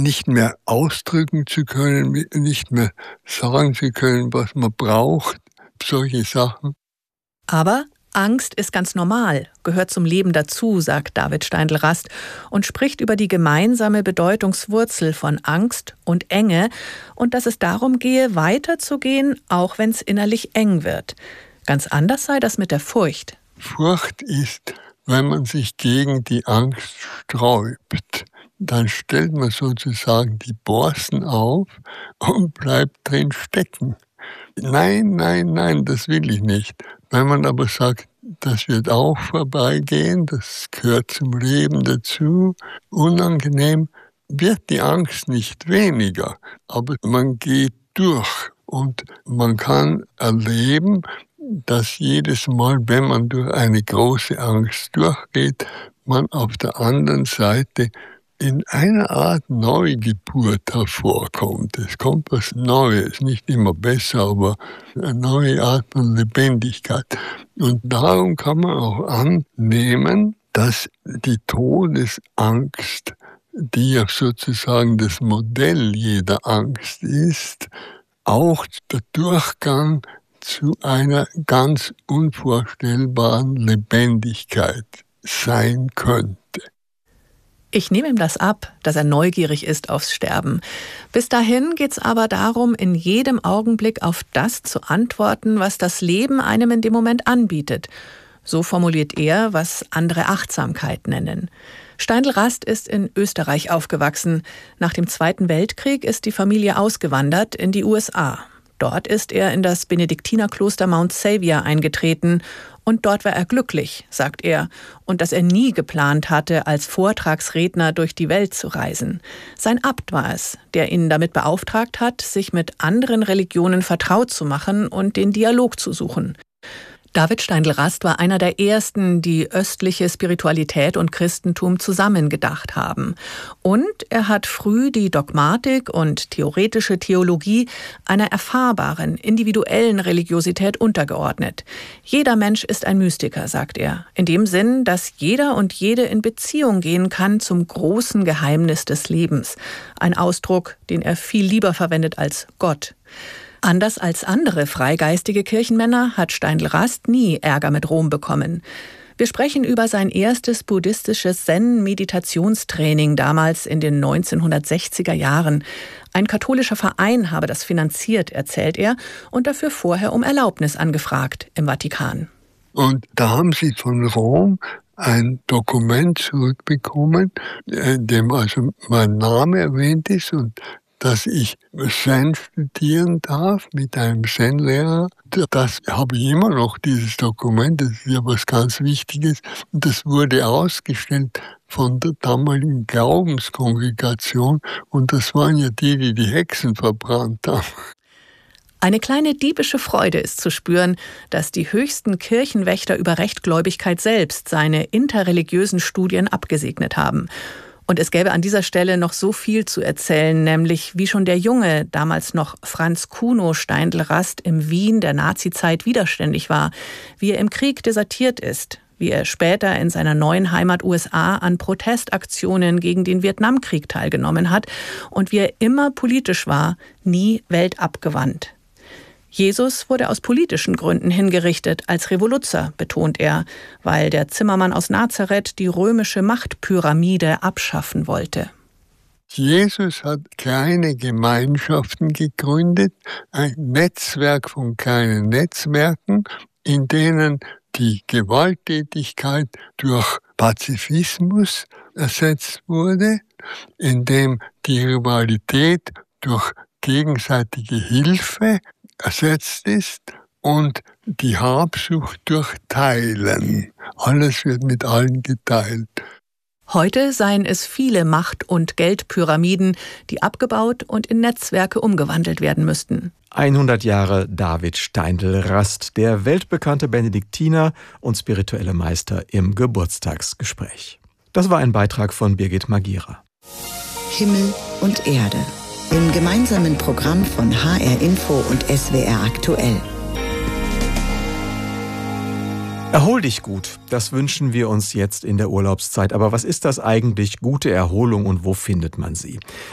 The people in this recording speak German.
nicht mehr ausdrücken zu können, nicht mehr sagen zu können, was man braucht, solche Sachen. Aber Angst ist ganz normal, gehört zum Leben dazu, sagt David Steindl-Rast und spricht über die gemeinsame Bedeutungswurzel von Angst und Enge und dass es darum gehe, weiterzugehen, auch wenn es innerlich eng wird. Ganz anders sei das mit der Furcht. Furcht ist, wenn man sich gegen die Angst sträubt. Dann stellt man sozusagen die Borsten auf und bleibt drin stecken. Nein, das will ich nicht. Wenn man aber sagt, das wird auch vorbeigehen, das gehört zum Leben dazu, unangenehm, wird die Angst nicht weniger. Aber man geht durch und man kann erleben, dass jedes Mal, wenn man durch eine große Angst durchgeht, man auf der anderen Seite in einer Art Neugeburt hervorkommt. Es kommt was Neues, nicht immer besser, aber eine neue Art von Lebendigkeit. Und darum kann man auch annehmen, dass die Todesangst, die ja sozusagen das Modell jeder Angst ist, auch der Durchgang zu einer ganz unvorstellbaren Lebendigkeit sein könnte. Ich nehme ihm das ab, dass er neugierig ist aufs Sterben. Bis dahin geht es aber darum, in jedem Augenblick auf das zu antworten, was das Leben einem in dem Moment anbietet. So formuliert er, was andere Achtsamkeit nennen. Steindl-Rast ist in Österreich aufgewachsen. Nach dem Zweiten Weltkrieg ist die Familie ausgewandert in die USA. Dort ist er in das Benediktinerkloster Mount Savior eingetreten. Und dort war er glücklich, sagt er, und dass er nie geplant hatte, als Vortragsredner durch die Welt zu reisen. Sein Abt war es, der ihn damit beauftragt hat, sich mit anderen Religionen vertraut zu machen und den Dialog zu suchen. David Steindl-Rast war einer der ersten, die östliche Spiritualität und Christentum zusammengedacht haben. Und er hat früh die Dogmatik und theoretische Theologie einer erfahrbaren, individuellen Religiosität untergeordnet. Jeder Mensch ist ein Mystiker, sagt er, in dem Sinn, dass jeder und jede in Beziehung gehen kann zum großen Geheimnis des Lebens. Ein Ausdruck, den er viel lieber verwendet als Gott. Anders als andere freigeistige Kirchenmänner hat Steindl-Rast nie Ärger mit Rom bekommen. Wir sprechen über sein erstes buddhistisches Zen-Meditationstraining damals in den 1960er Jahren. Ein katholischer Verein habe das finanziert, erzählt er, und dafür vorher um Erlaubnis angefragt im Vatikan. Und da haben sie von Rom ein Dokument zurückbekommen, in dem also mein Name erwähnt ist und dass ich Zen studieren darf mit einem Zen-Lehrer. Das habe ich immer noch, dieses Dokument, das ist ja was ganz Wichtiges. Und das wurde ausgestellt von der damaligen Glaubenskongregation. Und das waren ja die die Hexen verbrannt haben. Eine kleine diebische Freude ist zu spüren, dass die höchsten Kirchenwächter über Rechtgläubigkeit selbst seine interreligiösen Studien abgesegnet haben. Und es gäbe an dieser Stelle noch so viel zu erzählen, nämlich wie schon der junge, damals noch Franz Kuno Steindl-Rast im Wien der Nazizeit widerständig war, wie er im Krieg desertiert ist, wie er später in seiner neuen Heimat USA an Protestaktionen gegen den Vietnamkrieg teilgenommen hat und wie er immer politisch war, nie weltabgewandt. Jesus wurde aus politischen Gründen hingerichtet als Revoluzer, betont er, weil der Zimmermann aus Nazareth die römische Machtpyramide abschaffen wollte. Jesus hat kleine Gemeinschaften gegründet, ein Netzwerk von kleinen Netzwerken, in denen die Gewalttätigkeit durch Pazifismus ersetzt wurde, in dem die Rivalität durch gegenseitige Hilfe ersetzt ist und die Habsucht durch Teilen. Alles wird mit allen geteilt. Heute seien es viele Macht- und Geldpyramiden, die abgebaut und in Netzwerke umgewandelt werden müssten. 100 Jahre David Steindl-Rast, der weltbekannte Benediktiner und spirituelle Meister im Geburtstagsgespräch. Das war ein Beitrag von Birgit Magira. Himmel und Erde. Im gemeinsamen Programm von HR Info und SWR aktuell. Erhol dich gut, das wünschen wir uns jetzt in der Urlaubszeit. Aber was ist das eigentlich, gute Erholung, und wo findet man sie?